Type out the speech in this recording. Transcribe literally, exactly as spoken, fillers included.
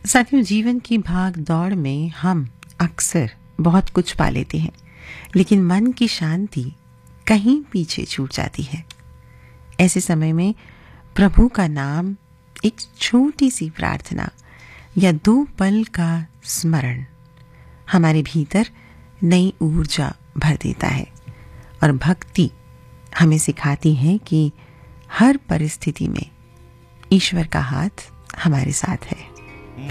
साथियों, जीवन की भाग दौड़ में हम अक्सर बहुत कुछ पा लेते हैं, लेकिन मन की शांति कहीं पीछे छूट जाती है। ऐसे समय में प्रभु का नाम, एक छोटी सी प्रार्थना या दो पल का स्मरण हमारे भीतर नई ऊर्जा भर देता है। और भक्ति हमें सिखाती है कि हर परिस्थिति में ईश्वर का हाथ हमारे साथ है।